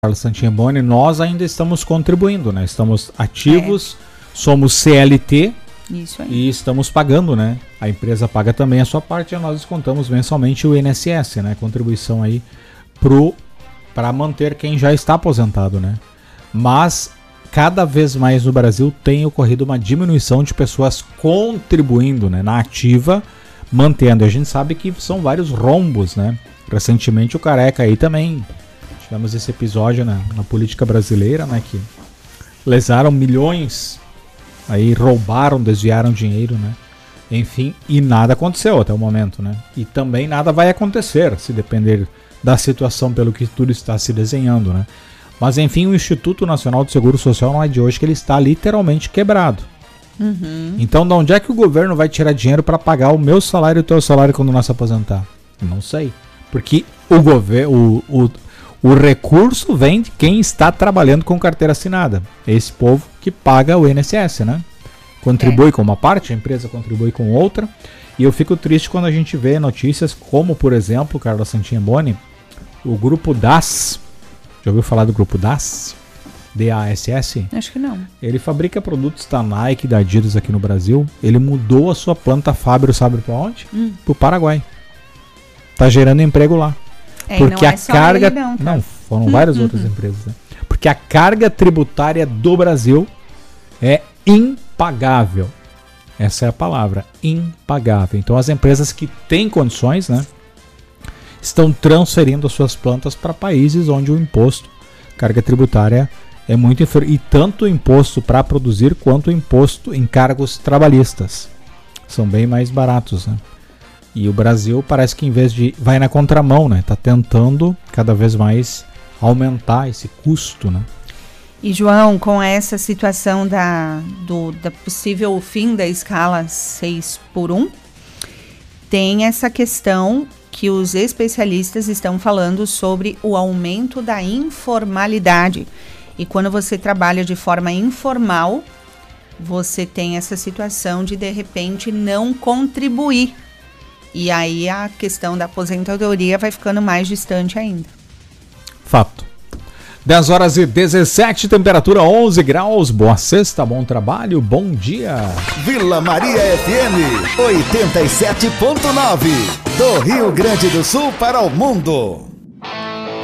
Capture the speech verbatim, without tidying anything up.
Carlos Santimboni, nós ainda estamos contribuindo, né? Estamos ativos, é. somos C L T Isso aí. e estamos pagando, né? A empresa paga também a sua parte e nós descontamos mensalmente o I N S S, né? Contribuição aí para manter quem já está aposentado, né? Mas cada vez mais no Brasil tem ocorrido uma diminuição de pessoas contribuindo, né? Na ativa, mantendo. A gente sabe que são vários rombos, né? Recentemente o Careca aí também... Tivemos esse episódio na, na política brasileira, né, que lesaram milhões, aí roubaram, desviaram dinheiro, né, enfim, e nada aconteceu até o momento, né, e também nada vai acontecer, se depender da situação pelo que tudo está se desenhando, né, mas enfim, o Instituto Nacional do Seguro Social não é de hoje que ele está literalmente quebrado. Uhum. Então, de onde é que o governo vai tirar dinheiro para pagar o meu salário e o teu salário quando nós se aposentar? Não sei, porque o governo, o, o O recurso vem de quem está trabalhando com carteira assinada. É esse povo que paga o I N S S, né? Contribui é. com uma parte, a empresa contribui com outra. E eu fico triste quando a gente vê notícias como, por exemplo, Carlos Santimboni, o grupo D A S. Já ouviu falar do grupo D A S? D A S S? Acho que não. Ele fabrica produtos da Nike, da Adidas aqui no Brasil. Ele mudou a sua planta fábrica, sabe para onde? Hum. Para o Paraguai. Tá gerando emprego lá. É, Porque não a é só carga. ele não, tá? Não, foram várias Uhum. outras empresas. Né? Porque a carga tributária do Brasil é impagável. Essa é a palavra, impagável. Então as empresas que têm condições, né, estão transferindo as suas plantas para países onde o imposto, carga tributária, é muito inferior. E tanto o imposto para produzir quanto o imposto em cargos trabalhistas. São bem mais baratos, né? E o Brasil parece que em vez de... vai na contramão, né? Tá tentando cada vez mais aumentar esse custo, né? E João, com essa situação da, do da possível fim da escala seis por um, tem essa questão que os especialistas estão falando sobre o aumento da informalidade. E quando você trabalha de forma informal, você tem essa situação de, de repente, não contribuir. E aí a questão da aposentadoria vai ficando mais distante ainda. Fato. dez horas e dezessete, temperatura onze graus. Boa sexta, bom trabalho, bom dia. Vila Maria F M oitenta e sete ponto nove, do Rio Grande do Sul para o mundo.